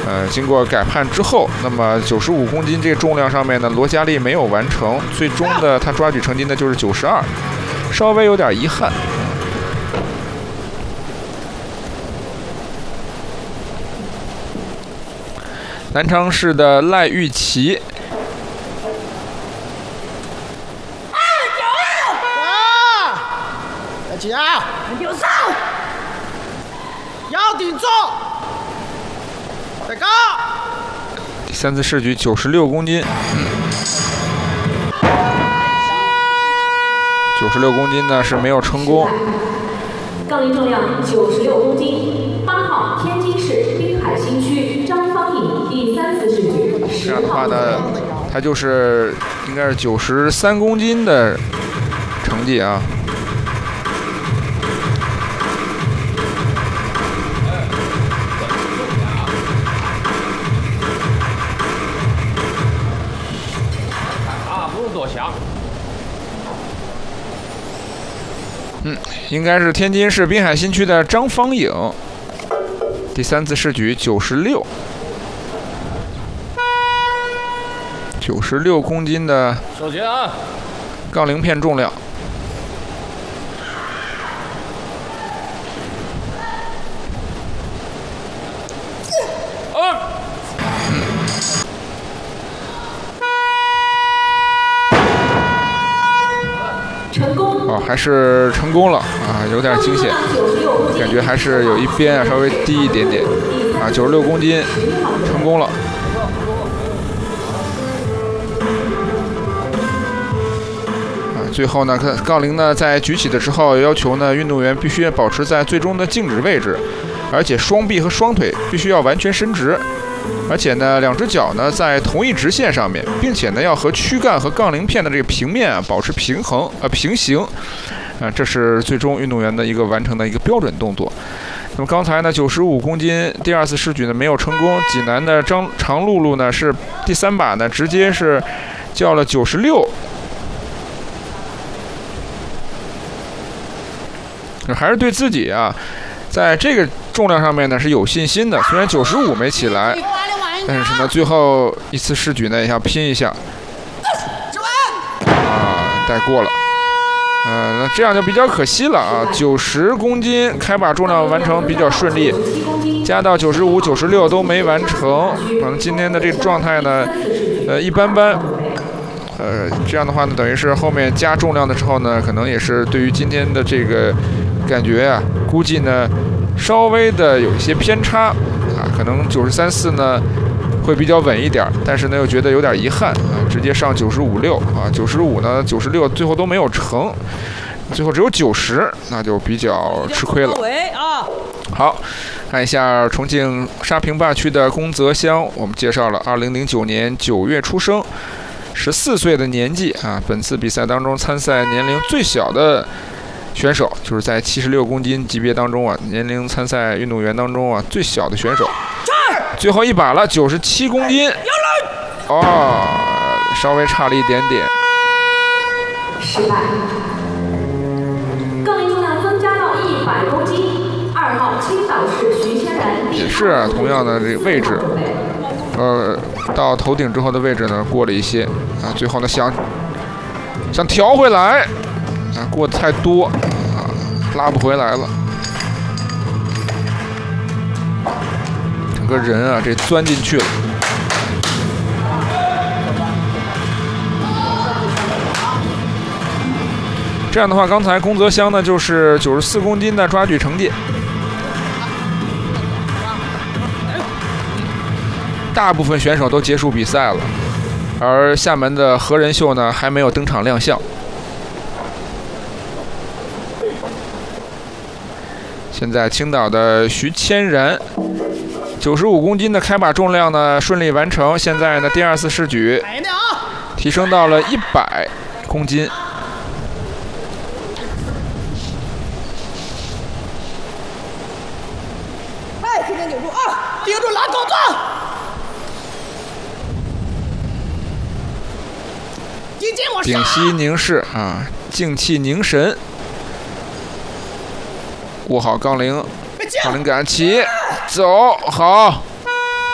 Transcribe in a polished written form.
经过改判之后，那么95公斤这个重量上面呢，罗佳丽没有完成，最终的他抓举成绩呢就是92，稍微有点遗憾。南昌市的赖玉琪。 起啊！ 有上， 腰顶坐，再高。 第3次试举96公斤，96公斤呢是没有成功。 杠铃重量96公斤，8号天津市滨海新区张方颖第3次试举。 这样的话呢，他就是应该是93公斤的成绩啊。应该是天津市滨海新区的张方颖，第3次试举96公斤的杠铃片重量。还是成功了啊，有点惊险，感觉还是有一边啊稍微低一点点啊，96公斤成功了。最后呢，杠铃呢在举起的时候，要求呢运动员必须要保持在最终的静止位置，而且双臂和双腿必须要完全伸直。而且呢，两只脚呢在同一直线上面，并且呢要和躯干和杠铃片的这个平面啊保持平行，这是最终运动员的一个完成的一个标准动作。那么刚才呢95公斤第2次试举呢没有成功，济南的常露露呢是第3把呢直接是叫了96，还是对自己啊在这个重量上面呢是有信心的，虽然95没起来。但是呢，最后一次试举呢也要拼一下，带过了，那这样就比较可惜了啊。90公斤开把重量完成比较顺利，加到95、96都没完成，可能今天的这个状态呢，一般般。这样的话呢，等于是后面加重量的时候呢，可能也是对于今天的这个感觉啊，估计呢稍微的有一些偏差啊，可能93、4呢。会比较稳一点，但是呢又觉得有点遗憾啊，直接上95.6啊，95呢96最后都没有成，最后只有90，那就比较吃亏了。好，看一下重庆沙坪坝区的龚泽湘，我们介绍了2009年9月出生，14岁的年纪啊，本次比赛当中参赛年龄最小的选手，就是在76公斤级别当中啊，年龄参赛运动员当中啊最小的选手。最后一把了，97公斤，稍微差了一点点。 失败。杠铃重量增加到100公斤。2号青岛市徐千然。 也是啊，同样的这个位置，到头顶之后的位置呢过了一些啊，最后呢想调回来啊，过得太多啊，拉不回来了。整个人啊，这钻进去了。这样的话，刚才龚泽湘呢就是94公斤的抓举成绩。大部分选手都结束比赛了，而厦门的何仁秀呢还没有登场亮相。现在青岛的徐千然。95公斤的开把重量呢顺利完成，现在呢第2次试举提升到了100公斤。 瞬间顶住顶住拉钩子， 屏息凝视啊，静气凝神，握好杠铃，杠铃杆起，走好。